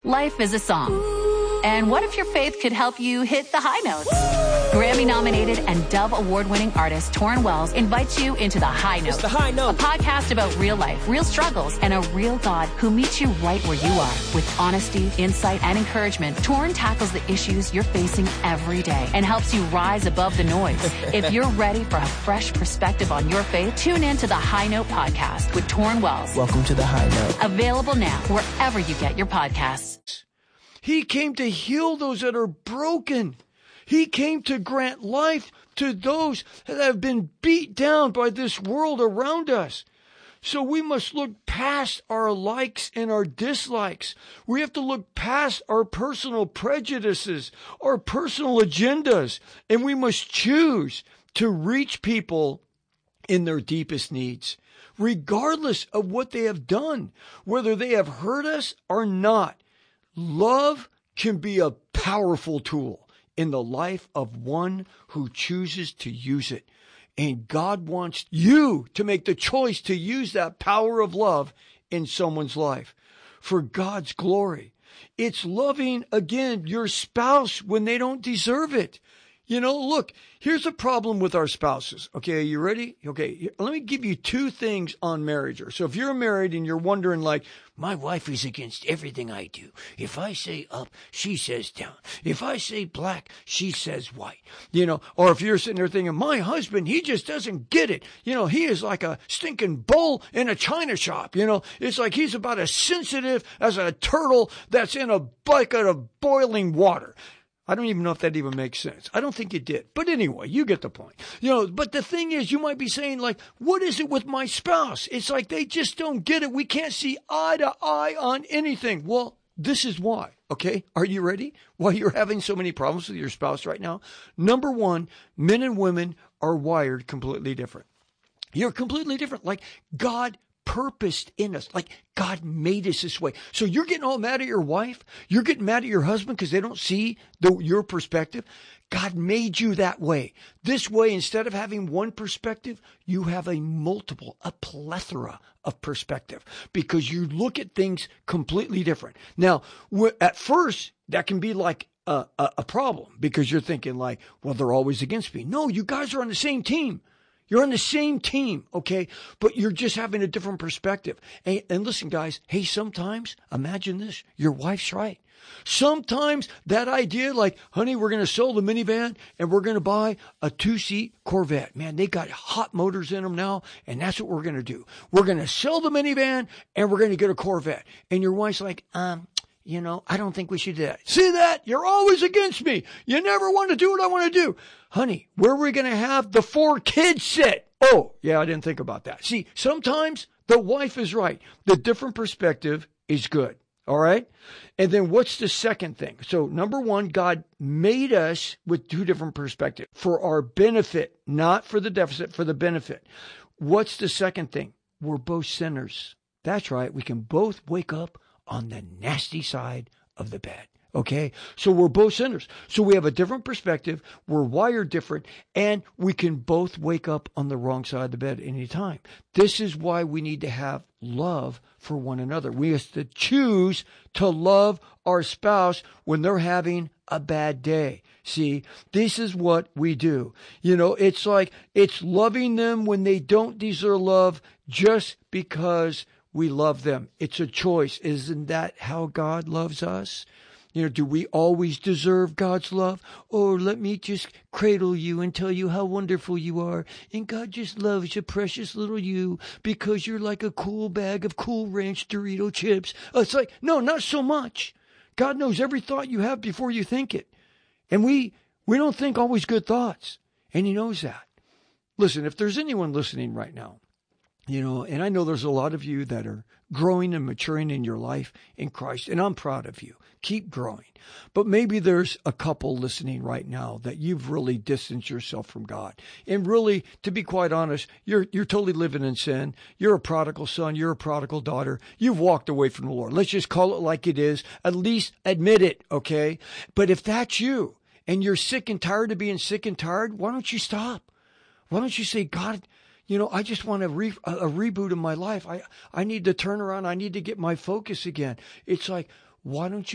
Life is a song. And what if your faith could help you hit the high notes? Grammy-nominated and Dove Award-winning artist Torrin Wells invites you into The High Note. It's The High Note. A podcast about real life, real struggles, and a real God who meets you right where you are. With honesty, insight, and encouragement, Torrin tackles the issues you're facing every day and helps you rise above the noise. If you're ready for a fresh perspective on your faith, tune in to The High Note podcast with Torrin Wells. Welcome to The High Note. Available now wherever you get your podcasts. He came to heal those that are broken. He came to grant life to those that have been beat down by this world around us. So we must look past our likes and our dislikes. We have to look past our personal prejudices, our personal agendas, and we must choose to reach people in their deepest needs, regardless of what they have done, whether they have hurt us or not. Love can be a powerful tool in the life of one who chooses to use it. And God wants you to make the choice to use that power of love in someone's life for God's glory. It's loving, again, your spouse when they don't deserve it. You know, look, here's a problem with our spouses. Okay, are you ready? Okay, let me give you two things on marriage. So if you're married and you're wondering like, my wife is against everything I do. If I say up, she says down. If I say black, she says white. You know, or if you're sitting there thinking, my husband, he just doesn't get it. You know, he is like a stinking bull in a china shop. You know, it's like he's about as sensitive as a turtle that's in a bucket of boiling water. I don't even know if that even makes sense. I don't think it did. But anyway, you get the point. You know, but the thing is, you might be saying like, what is it with my spouse? It's like they just don't get it. We can't see eye to eye on anything. Well, this is why. Okay. Are you ready? Why you're having so many problems with your spouse right now? Number one, men and women are wired completely different. You're completely different. Like God purposed in us. Like God made us this way. So you're getting all mad at your wife. You're getting mad at your husband because they don't see your perspective. God made you that way. This way, instead of having one perspective, you have a plethora of perspective because you look at things completely different. Now, at first, that can be like a problem because you're thinking like, well, they're always against me. No, you guys are on the same team. You're on the same team, okay? But you're just having a different perspective. And listen, guys, hey, sometimes, imagine this, your wife's right. Sometimes that idea like, honey, we're going to sell the minivan and we're going to buy a 2-seat Corvette. Man, they got hot motors in them now, and that's what we're going to do. We're going to sell the minivan and we're going to get a Corvette. And your wife's like, you know, I don't think we should do that. See that? You're always against me. You never want to do what I want to do. Honey, where are we going to have the 4 kids sit? Oh, yeah, I didn't think about that. See, sometimes the wife is right. The different perspective is good. All right? And then what's the second thing? So number one, God made us with 2 different perspectives for our benefit, not for the deficit, for the benefit. What's the second thing? We're both sinners. That's right. We can both wake up on the nasty side of the bed. Okay? So we're both sinners. So we have a different perspective. We're wired different. And we can both wake up on the wrong side of the bed anytime. This is why we need to have love for one another. We have to choose to love our spouse when they're having a bad day. See, this is what we do. You know, it's like it's loving them when they don't deserve love just because we love them. It's a choice. Isn't that how God loves us? You know, do we always deserve God's love? Or let me just cradle you and tell you how wonderful you are. And God just loves you, precious little you, because you're like a cool bag of Cool Ranch Dorito chips. It's like, no, not so much. God knows every thought you have before you think it. And we don't think always good thoughts. And He knows that. Listen, if there's anyone listening right now, you know, and I know there's a lot of you that are growing and maturing in your life in Christ, and I'm proud of you. Keep growing. But maybe there's a couple listening right now that you've really distanced yourself from God. And really, to be quite honest, you're totally living in sin. You're a prodigal son. You're a prodigal daughter. You've walked away from the Lord. Let's just call it like it is. At least admit it, okay? But if that's you, and you're sick and tired of being sick and tired, why don't you stop? Why don't you say, God, you know, I just want a reboot of my life. I need to turn around. I need to get my focus again. It's like, why don't you